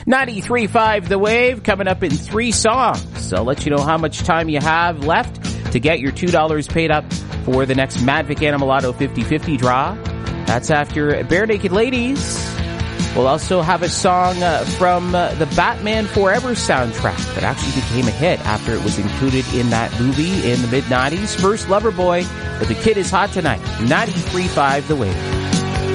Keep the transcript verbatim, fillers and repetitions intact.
ninety-three point five The Wave coming up in three songs. So I'll let you know how much time you have left to get your two dollars paid up for the next Madvic Animal Auto fifty fifty draw. That's after Bare Naked Ladies. We'll also have a song uh, from uh, the Batman Forever soundtrack that actually became a hit after it was included in that movie in the mid nineties. First, Loverboy, but the kid is hot tonight. ninety-three point five The Wave.